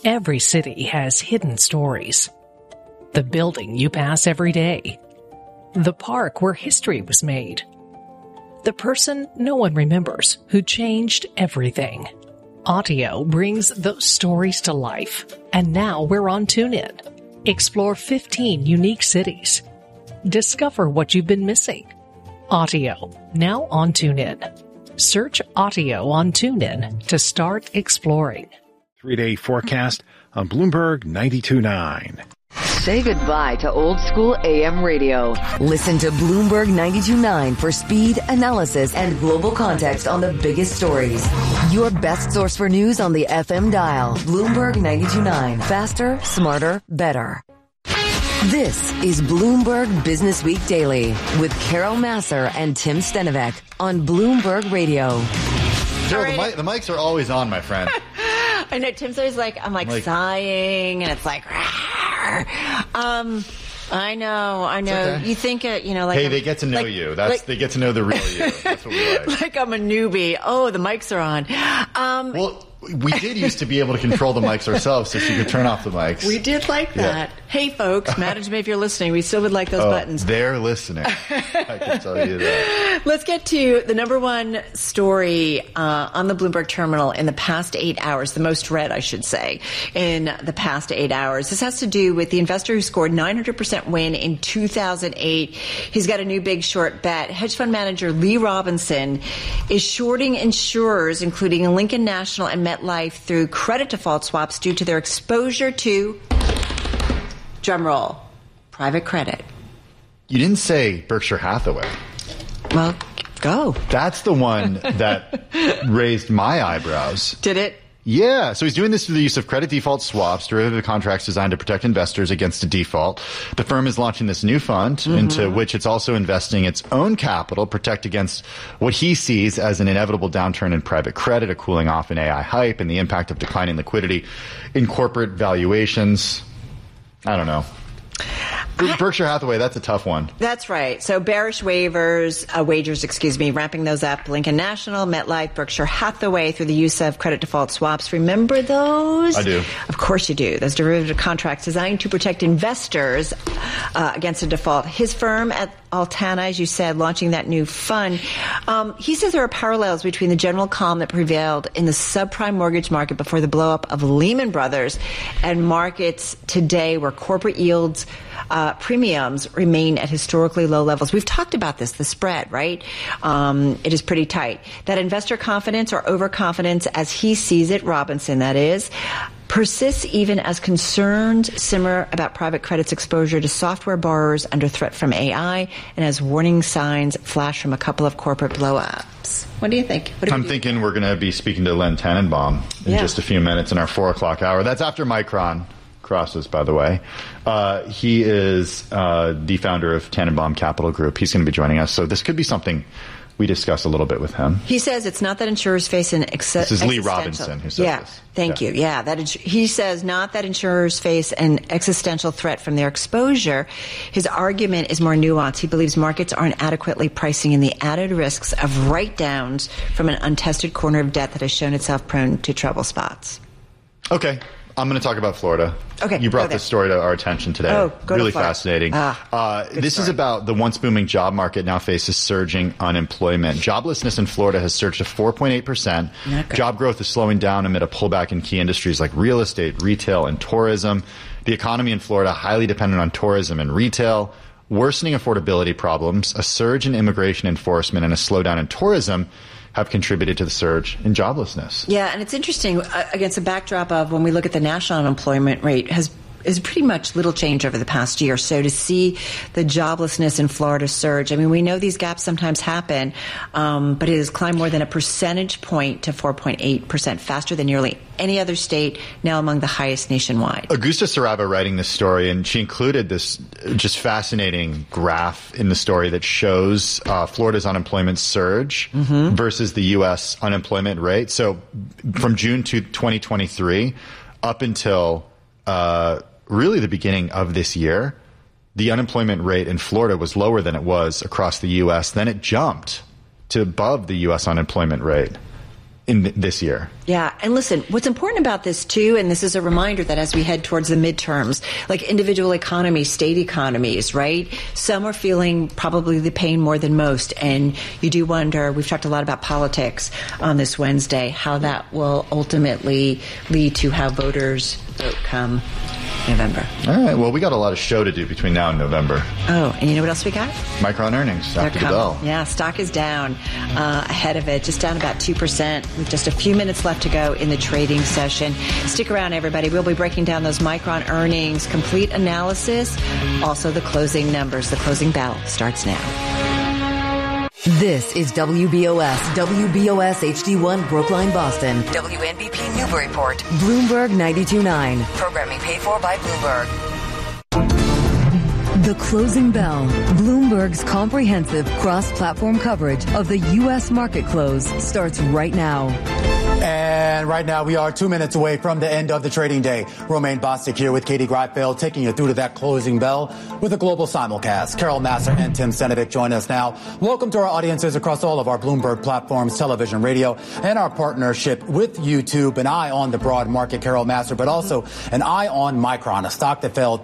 Every city has hidden stories. The building you pass every day. The park where history was made. The person no one remembers who changed everything. Audio brings those stories to life. And now we're on TuneIn. Explore 15 unique cities. Discover what you've been missing. Audio, now on TuneIn. Search Audio on TuneIn to start exploring. 3-day forecast on Bloomberg 92.9. Say goodbye to old school AM radio. Listen to Bloomberg 92.9 for speed, analysis, and global context on the biggest stories. Your best source for news on the FM dial. Bloomberg 92.9. Faster, smarter, better. This is Bloomberg Business Week Daily with Carol Massar and Tim Stenovec on Bloomberg Radio. Carol, the mics are always on, my friend. I know. Tim's always like sighing, and it's like, I know. Okay. You think it, like. Hey, they get to know you. They get to know the real you. That's what we like. Like I'm a newbie. Oh, the mics are on. Well, we did used to be able to control the mics ourselves, so she could turn off the mics. We did like that. Yeah. Hey, folks, management, if you're listening, we still would like those buttons. They're listening. I can tell you that. Let's get to the number one story on the Bloomberg terminal in the past 8 hours, the most read, I should say, in the past 8 hours. This has to do with the investor who scored 900% win in 2008. He's got a new big short bet. Hedge fund manager Lee Robinson is shorting insurers, including Lincoln National and MetLife, through credit default swaps due to their exposure to, drumroll, private credit. You didn't say Berkshire Hathaway. Well, go. That's the one that raised my eyebrows. Did it? Yeah. So he's doing this through the use of credit default swaps, derivative contracts designed to protect investors against a default. The firm is launching this new fund into which it's also investing its own capital, protect against what he sees as an inevitable downturn in private credit, a cooling off in AI hype, and the impact of declining liquidity in corporate valuations. I don't know. Berkshire Hathaway, that's a tough one. That's right. So bearish wagers, ramping those up. Lincoln National, MetLife, Berkshire Hathaway through the use of credit default swaps. Remember those? I do. Of course you do. Those derivative contracts designed to protect investors against a default. His firm at Altana, as you said, launching that new fund. He says there are parallels between the general calm that prevailed in the subprime mortgage market before the blow-up of Lehman Brothers and markets today where corporate yields premiums remain at historically low levels. We've talked about this, the spread, right? It is pretty tight. That investor confidence or overconfidence, as he sees it, Robinson, that is, persists even as concerns simmer about private credit's exposure to software borrowers under threat from AI and as warning signs flash from a couple of corporate blow-ups. What do you think? I'm thinking we're going to be speaking to Len Tannenbaum in just a few minutes in our 4 o'clock hour. That's after Micron crosses, by the way. He is the founder of Tannenbaum Capital Group. He's going to be joining us. So this could be something we discuss a little bit with him. He says it's not that insurers face an This is Lee Robinson who says this. Thank you. Yeah, he says not that insurers face an existential threat from their exposure. His argument is more nuanced. He believes markets aren't adequately pricing in the added risks of write-downs from an untested corner of debt that has shown itself prone to trouble spots. Okay. I'm going to talk about Florida. Okay. You brought this story to our attention today. Oh, go really to Florida. Fascinating. This is about the once booming job market now faces surging unemployment. Joblessness in Florida has surged to 4.8%. Okay. Job growth is slowing down amid a pullback in key industries like real estate, retail, and tourism. The economy in Florida highly dependent on tourism and retail. Worsening affordability problems, a surge in immigration enforcement, and a slowdown in tourism have contributed to the surge in joblessness. Yeah, and it's interesting against the backdrop of when we look at the national unemployment rate is pretty much little change over the past year. So to see the joblessness in Florida surge, I mean, we know these gaps sometimes happen, but it has climbed more than a percentage point to 4.8%, faster than nearly any other state, now among the highest nationwide. Augusta Sarava writing this story, and she included this just fascinating graph in the story that shows Florida's unemployment surge versus the U.S. unemployment rate. So from June to 2023 up until really the beginning of this year, the unemployment rate in Florida was lower than it was across the U.S. Then it jumped to above the U.S. unemployment rate in this year. Yeah. And listen, what's important about this too, and this is a reminder that as we head towards the midterms, like individual economies, state economies, right? Some are feeling probably the pain more than most. And you do wonder, we've talked a lot about politics on this Wednesday, how that will ultimately lead to how voters vote come November. All right. Well, we got a lot of show to do between now and November. Oh, and you know what else we got? Micron earnings after the bell. Yeah, stock is down ahead of it, just down about 2%. With just a few minutes left to go in the trading session. Stick around, everybody. We'll be breaking down those Micron earnings, complete analysis, also the closing numbers. The closing bell starts now. This is WBOS HD1 Brookline, Boston. WNBP Newburyport. Bloomberg 92.9. Programming paid for by Bloomberg. The Closing Bell. Bloomberg's comprehensive cross-platform coverage of the U.S. market close starts right now. And right now we are 2 minutes away from the end of the trading day. Romaine Bostick here with Katie Greifeld, taking you through to that closing bell with a global simulcast. Carol Massar and Tim Senovic join us now. Welcome to our audiences across all of our Bloomberg platforms, television, radio, and our partnership with YouTube. An eye on the broad market, Carol Massar, but also an eye on Micron, a stock that fell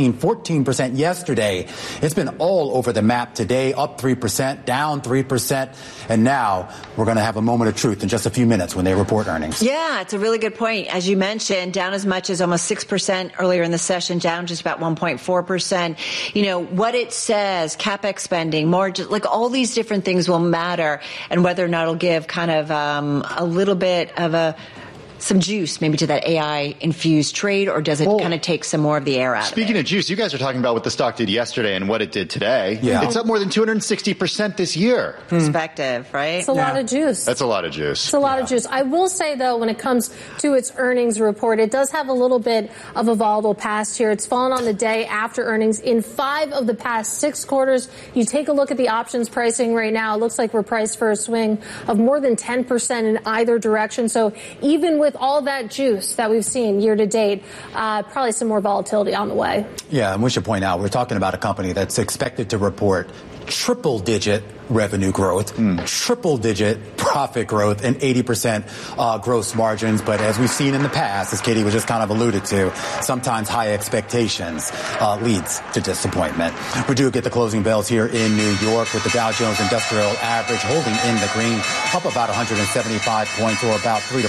14% yesterday. It's been all over the map today, up 3%, down 3%. And now we're going to have a moment of truth in just a few minutes when they report earnings. Yeah, it's a really good point. As you mentioned, down as much as almost 6% earlier in the session, down just about 1.4%. You know, what it says, CapEx spending, margin, like all these different things will matter, and whether or not it'll give kind of a little bit of some juice maybe to that AI-infused trade, or does it kind of take some more of the air out of it? Speaking of juice, you guys are talking about what the stock did yesterday and what it did today. Yeah. It's up more than 260% this year. Perspective, right? It's a lot of juice. That's a lot of juice. It's a lot of juice. I will say, though, when it comes to its earnings report, it does have a little bit of a volatile past here. It's fallen on the day after earnings in 5 of the past 6 quarters. You take a look at the options pricing right now, it looks like we're priced for a swing of more than 10% in either direction. So even with all that juice that we've seen year to date, probably some more volatility on the way. Yeah, and we should point out, we're talking about a company that's expected to report triple-digit revenue growth, triple-digit profit growth, and 80% gross margins. But as we've seen in the past, as Katie was just kind of alluded to, sometimes high expectations leads to disappointment. We do get the closing bells here in New York with the Dow Jones Industrial Average holding in the green, up about 175 points, or about 3 to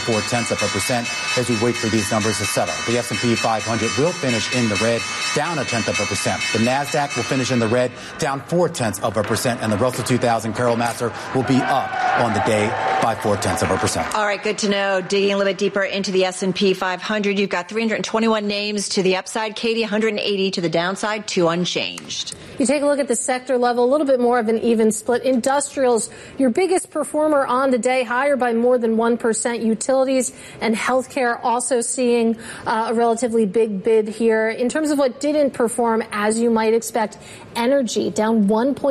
4% as we wait for these numbers to settle. The S&P 500 will finish in the red, down 0.1%. The NASDAQ will finish in the red, down 0.4%, and the Russell 2000, Carol Massar, will be up on the day by 0.4%. All right, good to know. Digging a little bit deeper into the S&P 500, you've got 321 names to the upside, Katie, 180 to the downside, 2 unchanged. You take a look at the sector level, a little bit more of an even split. Industrials, your biggest performer on the day, higher by more than 1%. Utilities and healthcare also seeing a relatively big bid here. In terms of what didn't perform, as you might expect, energy down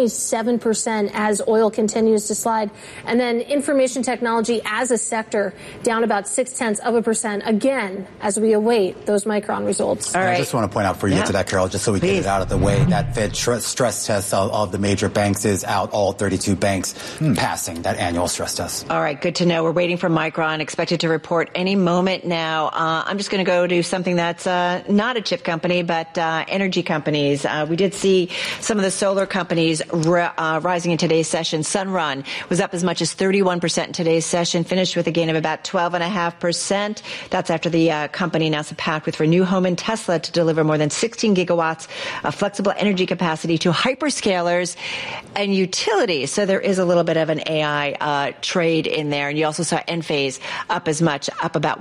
1.7% as oil continues to slide. And then information technology as a sector down about 0.6%, again, as we await those Micron results. All right. I just want to point out for you to that, Carol, just so we get it out of the way, that Fed stress test of the major banks is out, all 32 banks passing that annual stress test. All right, good to know. We're waiting for Micron, expected to report any moment now. I'm just going to go to something that's not a chip company, but energy companies. We did see some of the solar companies rising in today's session. Sunrun was up as much as 31% in today's session, finished with a gain of about 12.5%. That's after the company announced a pact with Renew Home and Tesla to deliver more than 16 gigawatts of flexible energy capacity to hyperscalers and utilities. So there is a little bit of an AI trade in there. And you also saw Enphase up as much, up about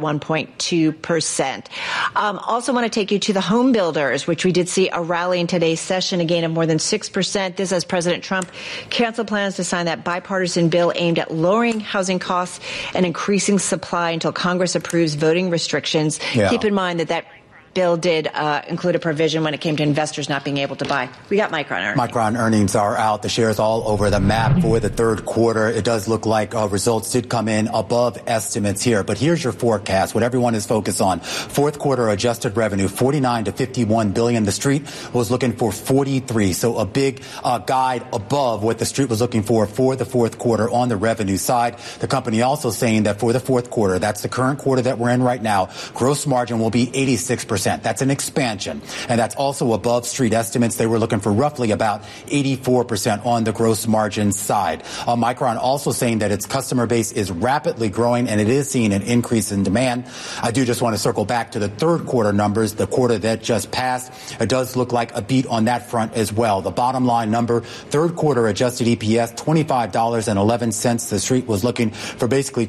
1.2%. Also want to take you to the home builders, which we did see a rally in today's session, a gain of more than 6%. This as President Trump canceled plans to sign that bipartisan bill aimed at lowering housing costs and increasing supply until Congress approves voting restrictions. Yeah. Keep in mind that bill did include a provision when it came to investors not being able to buy. We got Micron earnings. Micron earnings are out. The shares all over the map for the third quarter. It does look like results did come in above estimates here. But here's your forecast, what everyone is focused on. Fourth quarter adjusted revenue, $49 to $51 billion. The street was looking for 43. So a big guide above what the street was looking for the fourth quarter on the revenue side. The company also saying that for the fourth quarter, that's the current quarter that we're in right now, gross margin will be 86%. That's an expansion. And that's also above street estimates. They were looking for roughly about 84% on the gross margin side. Micron also saying that its customer base is rapidly growing and it is seeing an increase in demand. I do just want to circle back to the third quarter numbers, the quarter that just passed. It does look like a beat on that front as well. The bottom line number, third quarter adjusted EPS, $25.11. The street was looking for basically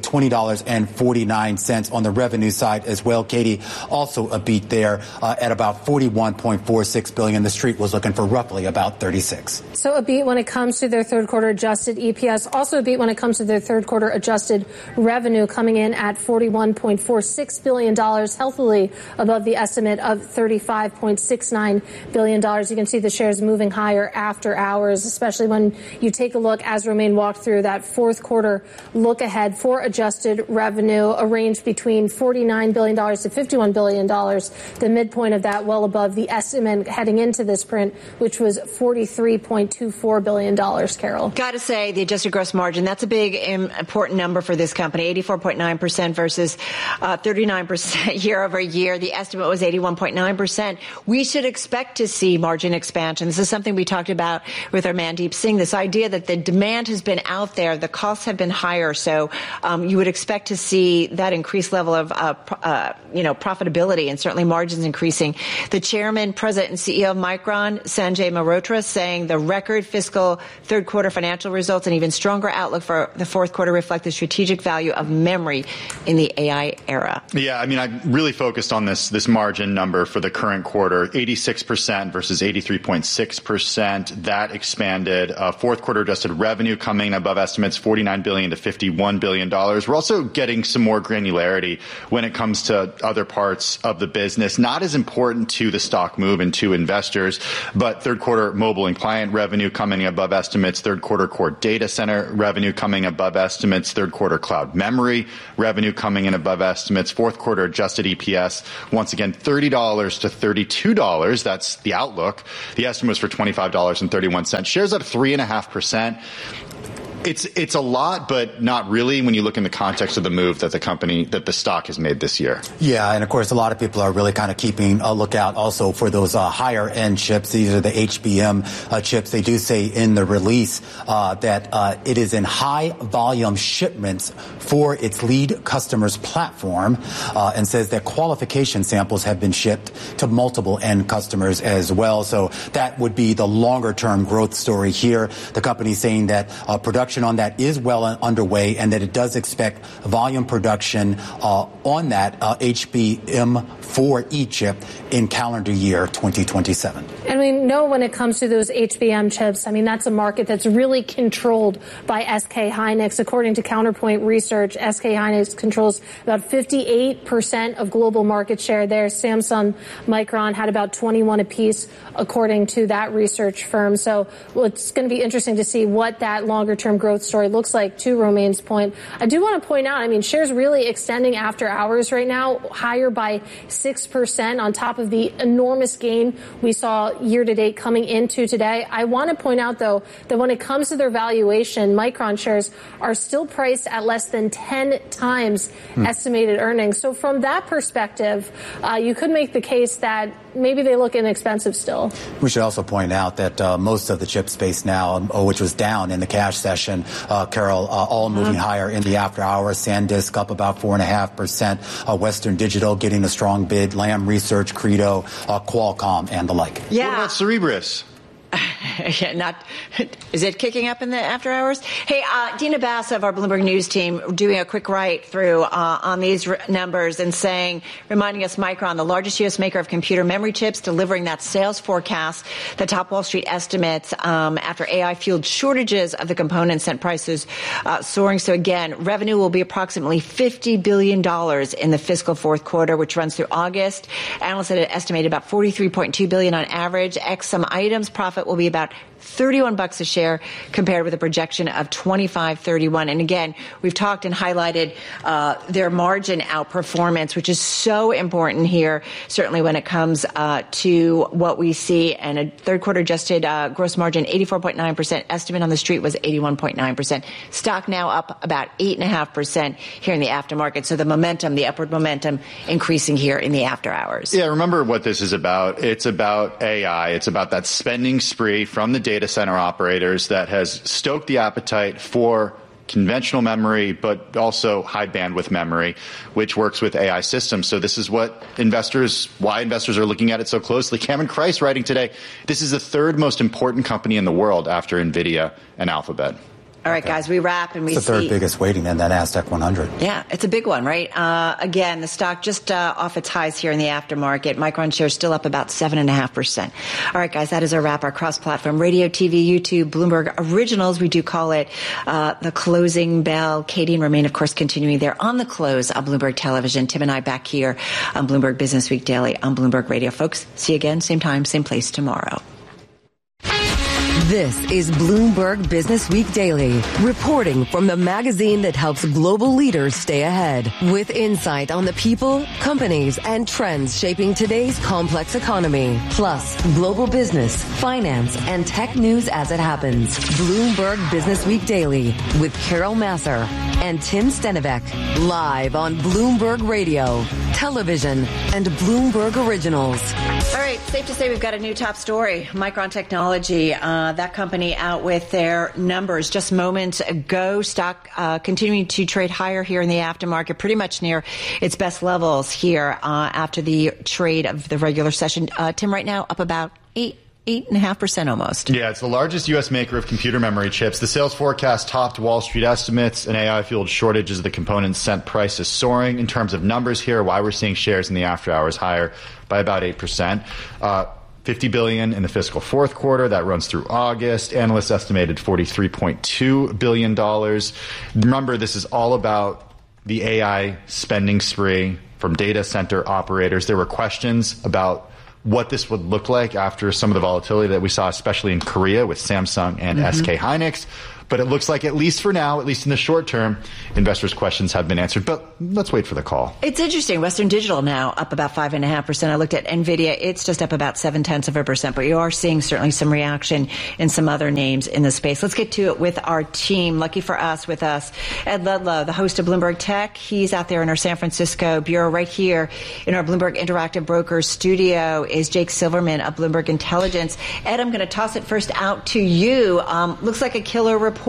$20.49 on the revenue side as well. Katie, also a beat there at about $41.46 billion. The street was looking for roughly about 36. So a beat when it comes to their third quarter adjusted EPS, also a beat when it comes to their third quarter adjusted revenue, coming in at $41.46 billion, healthily above the estimate of $35.69 billion. You can see the shares moving higher after hours, especially when you take a look, as Romaine walked through, that fourth quarter look ahead for adjusted revenue, a range between $49 billion to $51 billion. The midpoint of that well above the estimate heading into this print, which was $43.24 billion, Carol. Got to say, the adjusted gross margin, that's a big, important number for this company, 84.9% versus 39% year over year. The estimate was 81.9%. We should expect to see margin expansion. This is something we talked about with our Mandeep Singh, this idea that the demand has been out there, the costs have been higher, so you would expect to see that increased level of profitability and certainly margins increasing. The chairman, president, and CEO of Micron, Sanjay Mehrotra, saying the record fiscal third quarter financial results and even stronger outlook for the fourth quarter reflect the strategic value of memory in the AI era. Yeah, I mean, I really focused on this margin number for the current quarter, 86% versus 83.6%. That expanded. Fourth quarter adjusted revenue coming above estimates, $49 billion to $51 billion. We're also getting some more granularity when it comes to other parts of the business, not as important to the stock move and to investors, but third quarter mobile and client revenue coming above estimates, third quarter core data center revenue coming above estimates, third quarter cloud memory revenue coming in above estimates, fourth quarter adjusted EPS, once again, $30 to $32. That's the outlook. The estimate was for $25.31. Shares up 3.5%. It's a lot, but not really when you look in the context of the move that the stock has made this year. Yeah, and of course, a lot of people are really kind of keeping a lookout also for those higher end chips. These are the HBM chips. They do say in the release that it is in high volume shipments for its lead customer's platform, and says that qualification samples have been shipped to multiple end customers as well. So that would be the longer term growth story here. The company saying that production on that is well underway and that it does expect volume production on that HBM4E chip in calendar year 2027. And we know when it comes to those HBM chips, I mean, that's a market that's really controlled by SK Hynix. According to Counterpoint Research, SK Hynix controls about 58% of global market share there. Samsung, Micron had about 21 apiece, according to that research firm. So it's going to be interesting to see what that longer-term growth story looks like, to Romaine's point. I do want to point out, I mean, shares really extending after hours right now, higher by 6% on top of the enormous gain we saw year to date coming into today. I want to point out, though, that when it comes to their valuation, Micron shares are still priced at less than 10 times estimated earnings. So from that perspective, you could make the case that maybe they look inexpensive still. We should also point out that most of the chip space now, which was down in the cash session, Carol, all moving higher in the after hours. SanDisk up about 4.5%. Western Digital getting a strong bid. Lam Research, Credo, Qualcomm, and the like. Yeah. What about Cerebras? Is it kicking up in the after hours? Hey, Dina Bass of our Bloomberg News team doing a quick write through on these numbers and reminding us Micron, the largest U.S. maker of computer memory chips, delivering that sales forecast that top Wall Street estimates after AI-fueled shortages of the components sent prices soaring. So again, revenue will be approximately $50 billion in the fiscal fourth quarter, which runs through August. Analysts had estimated about $43.2 billion on average. X some items, profit will be about $31 a share compared with a projection of $25.31. And again, we've talked and highlighted their margin outperformance, which is so important here, certainly when it comes to what we see. And a third quarter adjusted gross margin, 84.9%. Estimate on the street was 81.9%. Stock now up about 8.5% here in the aftermarket. So the momentum, the upward momentum, increasing here in the after hours. Yeah, remember what this is about. It's about AI. It's about that spending spree from the data center operators that has stoked the appetite for conventional memory, but also high bandwidth memory, which works with AI systems. So this is why investors are looking at it so closely. Cameron Kreis writing today, this is the third most important company in the world after NVIDIA and Alphabet. All right, guys, we wrap and we see. It's the third biggest weighting in that NASDAQ 100. Yeah, it's a big one, right? Again, the stock just off its highs here in the aftermarket. Micron shares still up about 7.5%. All right, guys, that is our wrap, our cross-platform radio, TV, YouTube, Bloomberg Originals. We do call it the closing bell. Katie and Romaine, of course, continuing there on the close on Bloomberg Television. Tim and I back here on Bloomberg Business Week Daily on Bloomberg Radio. Folks, see you again, same time, same place tomorrow. This is Bloomberg Business Week Daily, reporting from the magazine that helps global leaders stay ahead, with insight on the people, companies, and trends shaping today's complex economy, plus global business, finance, and tech news as it happens. Bloomberg Business Week Daily with Carol Massar and Tim Stenivek, live on Bloomberg Radio, television, and Bloomberg Originals. All right, safe to say we've got a new top story. Micron Technology, that company out with their numbers just moments ago. Stock continuing to trade higher here in the aftermarket, pretty much near its best levels here after the trade of the regular session. Tim, right now up about 8.5% almost. Yeah, it's the largest U.S. maker of computer memory chips. The sales forecast topped Wall Street estimates, and AI-fueled shortages of the components sent prices soaring. In terms of numbers here, why we're seeing shares in the after hours higher by about 8%. $50 billion in the fiscal fourth quarter. That runs through August. Analysts estimated $43.2 billion. Remember, this is all about the AI spending spree from data center operators. There were questions about what this would look like after some of the volatility that we saw, especially in Korea with Samsung and SK Hynix. But it looks like, at least for now, at least in the short term, investors' questions have been answered. But let's wait for the call. It's interesting. Western Digital now up about 5.5%. I looked at NVIDIA. It's just up about 0.7%. But you are seeing certainly some reaction in some other names in the space. Let's get to it with our team. Lucky for us, with us, Ed Ludlow, the host of Bloomberg Tech. He's out there in our San Francisco bureau. Right here in our Bloomberg Interactive Brokers studio is Jake Silverman of Bloomberg Intelligence. Ed, I'm going to toss it first out to you. Looks like a killer report.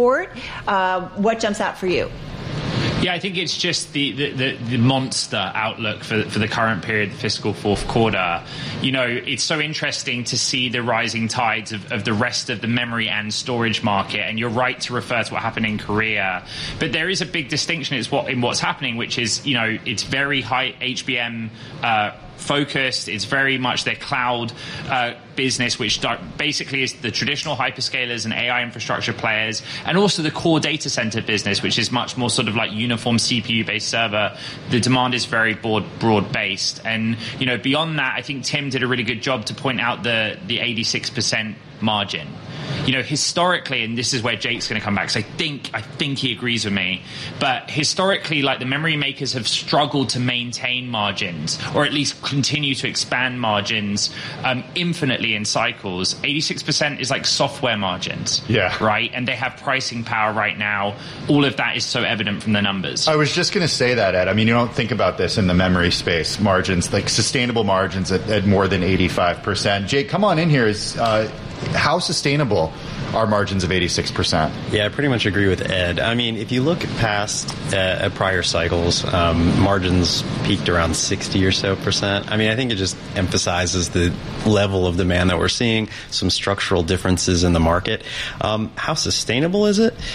What jumps out for you? Yeah, I think it's just the monster outlook for the current period, the fiscal fourth quarter. You know, it's so interesting to see the rising tides of the rest of the memory and storage market. And you're right to refer to what happened in Korea. But there is a big distinction in what's happening, which is, you know, it's very high HBM focused. It's very much their cloud business, which basically is the traditional hyperscalers and AI infrastructure players, and also the core data center business, which is much more sort of like uniform CPU-based server. The demand is very broad-based. And, you know, beyond that, I think Tim did a really good job to point out the 86% margin. You know, historically, and this is where Jake's going to come back, because I think he agrees with me, but historically, like, the memory makers have struggled to maintain margins, or at least continue to expand margins infinitely in cycles. 86% is like software margins, right? And they have pricing power right now. All of that is so evident from the numbers. I was just going to say that, Ed. I mean, you don't think about this in the memory space, margins, like sustainable margins at more than 85%. Jake, come on in here. How sustainable our margins of 86%. Yeah, I pretty much agree with Ed. I mean, if you look past at prior cycles, margins peaked around 60 or so %. I mean, I think it just emphasizes the level of demand that we're seeing, some structural differences in the market. How sustainable is it?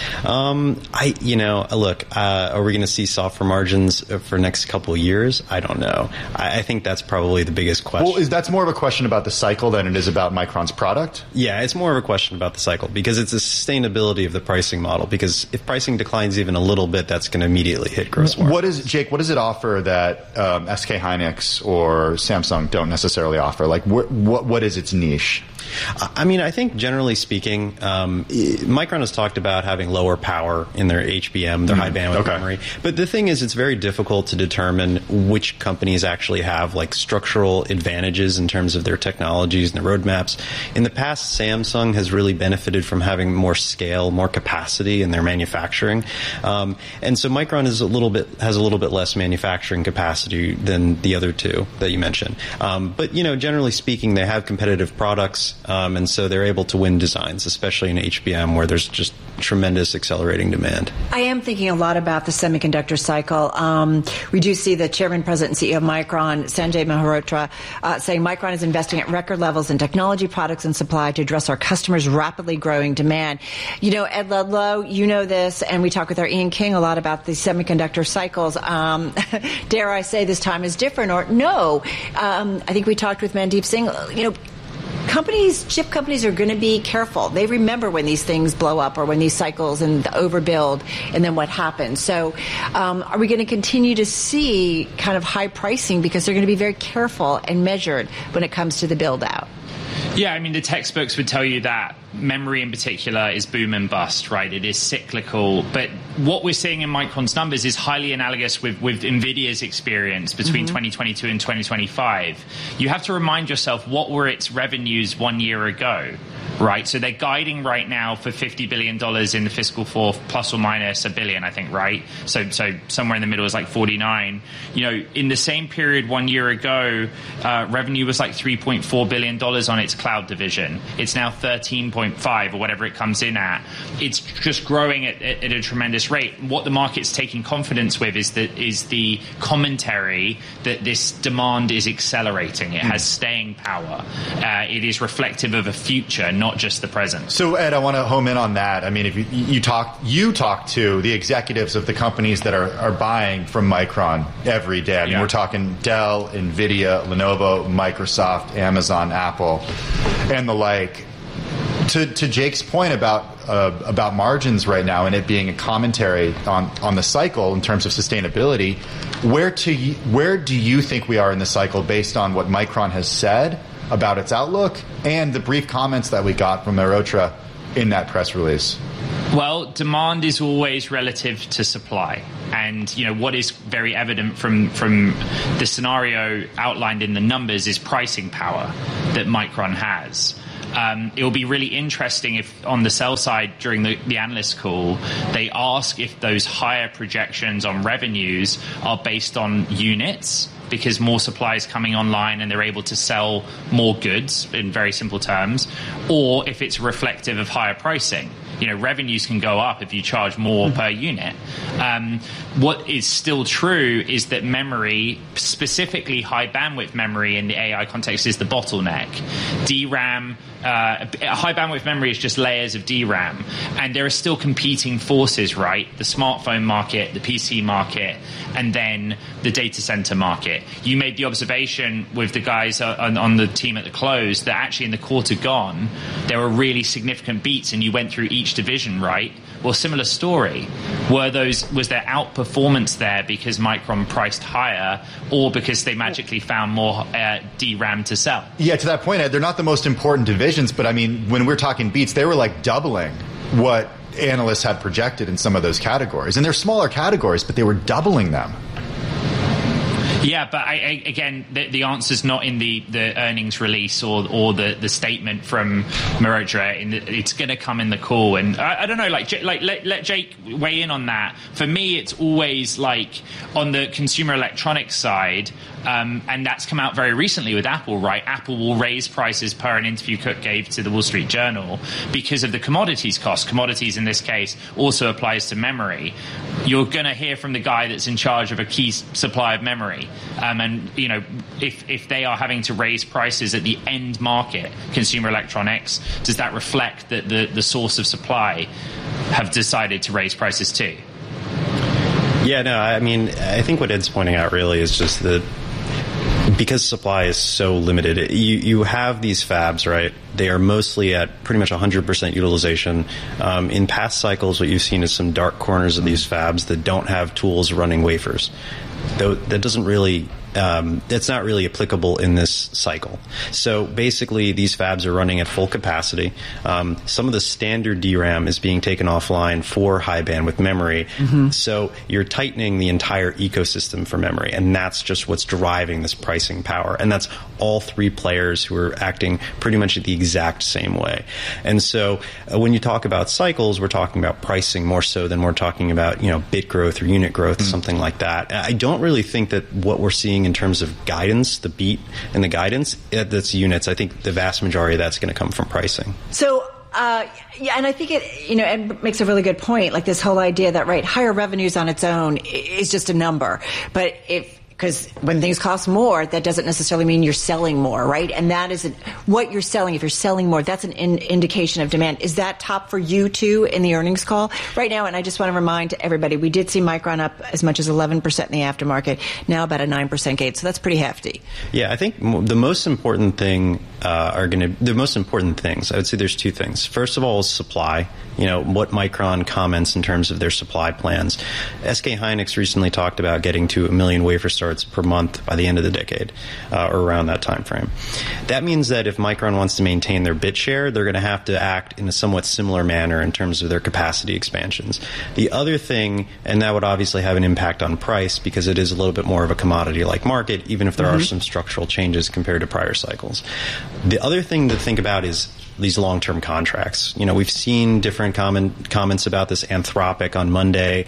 Look, are we going to see softer margins for next couple of years? I don't know. I think that's probably the biggest question. Well, that's more of a question about the cycle than it is about Micron's product? Yeah, it's more of a question about the cycle because it's the sustainability of the pricing model. Because if pricing declines even a little bit, that's going to immediately hit gross margin. What does it offer that SK Hynix or Samsung don't necessarily offer? Like, what is its niche? I mean, I think generally speaking, Micron has talked about having lower power in their HBM, their high bandwidth memory. But the thing is, it's very difficult to determine which companies actually have like structural advantages in terms of their technologies and their roadmaps. In the past, Samsung has really benefited from having more scale, more capacity in their manufacturing, and so Micron has a little bit less manufacturing capacity than the other two that you mentioned. But generally speaking, they have competitive products. And so they're able to win designs, especially in HBM, where there's just tremendous accelerating demand. I am thinking a lot about the semiconductor cycle. We do see the chairman, president, and CEO of Micron, Sanjay Mehrotra, saying Micron is investing at record levels in technology, products, and supply to address our customers' rapidly growing demand. Ed Ludlow, you know this, and we talk with our Ian King a lot about the semiconductor cycles. Dare I say this time is different, or no? I think we talked with Mandeep Singh. Chip companies are going to be careful. They remember when these things blow up or when these cycles and the overbuild and then what happens. So are we going to continue to see kind of high pricing because they're going to be very careful and measured when it comes to the build out? Yeah, I mean, the textbooks would tell you that memory in particular is boom and bust, right? It is cyclical. But what we're seeing in Micron's numbers is highly analogous with NVIDIA's experience between 2022 and 2025. You have to remind yourself, what were its revenues 1 year ago, right? So they're guiding right now for $50 billion in the fiscal fourth, plus or minus $1 billion, I think, right? So somewhere in the middle is like 49. In the same period 1 year ago, revenue was like $3.4 billion on its cloud division. It's now 13.5 or whatever it comes in at. It's just growing at a tremendous rate. What the market's taking confidence with is the commentary that this demand is accelerating. It has staying power. It is reflective of a future, not just the present. So, Ed, I want to home in on that. I mean, if you talk to the executives of the companies that are buying from Micron every day. I mean, we're talking Dell, NVIDIA, Lenovo, Microsoft, Amazon, Apple, and the like. To Jake's point about margins right now and it being a commentary on the cycle in terms of sustainability, where do you think we are in the cycle based on what Micron has said about its outlook and the brief comments that we got from Mehrotra in that press release? Well, demand is always relative to supply. And, what is very evident from the scenario outlined in the numbers is pricing power that Micron has. It will be really interesting if on the sell side during the analyst call, they ask if those higher projections on revenues are based on units, because more supply is coming online and they're able to sell more goods in very simple terms, or if it's reflective of higher pricing. Revenues can go up if you charge more per unit. What is still true is that memory, specifically high bandwidth memory in the AI context, is the bottleneck. DRAM, high bandwidth memory is just layers of DRAM. And there are still competing forces, right? The smartphone market, the PC market, and then the data center market. You made the observation with the guys on the team at the close that actually in the quarter gone, there were really significant beats and you went through each division, right? Well, similar story. Was there outperformance there because Micron priced higher or because they magically found more DRAM to sell? Yeah, to that point, Ed, they're not the most important divisions, but I mean, when we're talking beats, they were like doubling what analysts had projected in some of those categories. And they're smaller categories, but they were doubling them. Yeah, but again, the answer's not in the earnings release or the statement from Mehrotra. It's going to come in the call, and I don't know. Let Jake weigh in on that. For me, it's always like on the consumer electronics side. And that's come out very recently with Apple, right? Apple will raise prices per an interview Cook gave to the Wall Street Journal because of the commodities cost. Commodities in this case also applies to memory. You're going to hear from the guy that's in charge of a key supply of memory. And, you know, if they are having to raise prices at the end market, consumer electronics, does that reflect that the source of supply have decided to raise prices too? Yeah, no, I mean, I think what Ed's pointing out really is just that because supply is so limited, you have these fabs, right? They are mostly at pretty much 100% utilization. In past cycles, what you've seen is some dark corners of these fabs that don't have tools running wafers. Though that doesn't really that's not really applicable in this cycle. So basically, these fabs are running at full capacity. Some of the standard DRAM is being taken offline for high bandwidth memory. Mm-hmm. So you're tightening the entire ecosystem for memory, and that's just what's driving this pricing power. And that's all three players who are acting pretty much the exact same way. And so when you talk about cycles, we're talking about pricing more so than we're talking about, you know, bit growth or unit growth, something like that. I don't really think that what we're seeing in terms of guidance, the beat and the guidance, that's units. I think the vast majority of that's going to come from pricing. So, yeah, and I think it makes a really good point. Like this whole idea that, right, higher revenues on its own is just a number. But because when things cost more, that doesn't necessarily mean you're selling more, right? And that isn't what you're selling. If you're selling more, that's an indication of demand. Is that top for you, too, in the earnings call right now? And I just want to remind everybody, we did see Micron up as much as 11% in the aftermarket, now about a 9% gain. So that's pretty hefty. Yeah, I think the most important thing the most important things, I would say there's two things. First of all is supply. You know, what Micron comments in terms of their supply plans. SK Hynix recently talked about getting to 1 million wafer starts per month by the end of the decade, or around that time frame. That means that if Micron wants to maintain their bit share, they're going to have to act in a somewhat similar manner in terms of their capacity expansions. The other thing, and that would obviously have an impact on price because it is a little bit more of a commodity-like market, even if there are some structural changes compared to prior cycles. The other thing to think about is these long-term contracts. You know, we've seen different comments about this. Anthropic on Monday.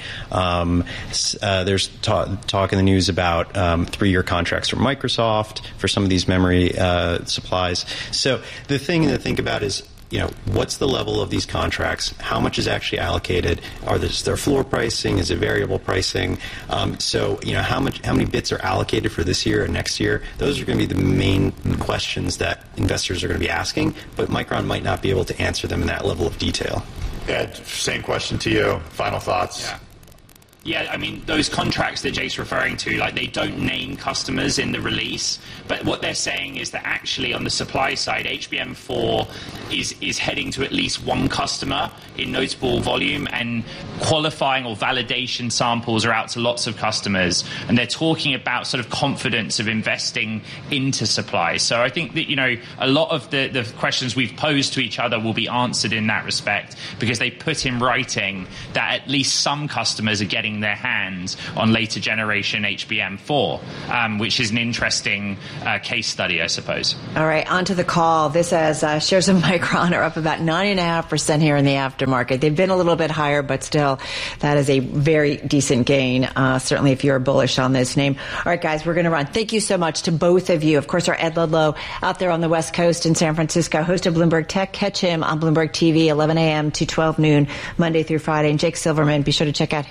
There's talk in the news about 3-year contracts from Microsoft for some of these memory supplies. So the thing to think about is, you know, what's the level of these contracts? How much is actually allocated? Is there floor pricing? Is it variable pricing? So, you know, how many bits are allocated for this year and next year? Those are going to be the main questions that investors are going to be asking, but Micron might not be able to answer them in that level of detail. Ed, same question to you. Final thoughts? Yeah, I mean, those contracts that Jake's referring to, like, they don't name customers in the release, but what they're saying is that actually on the supply side, HBM4 is heading to at least one customer in notable volume, and qualifying or validation samples are out to lots of customers, and they're talking about sort of confidence of investing into supply. So I think that, you know, a lot of the questions we've posed to each other will be answered in that respect, because they put in writing that at least some customers are getting their hands on later generation HBM4, which is an interesting case study, I suppose. All right, on to the call. This says shares of Micron are up about 9.5% here in the aftermarket. They've been a little bit higher, but still, that is a very decent gain, certainly if you're bullish on this name. All right, guys, we're going to run. Thank you so much to both of you. Of course, our Ed Ludlow out there on the West Coast in San Francisco, host of Bloomberg Tech. Catch him on Bloomberg TV, 11 a.m. to 12 noon, Monday through Friday. And Jake Silverman, be sure to check out